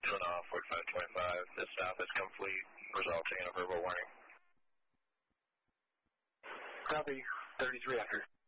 2 and off, 4525. This stop is complete, resulting in a verbal warning. Copy, 33 after.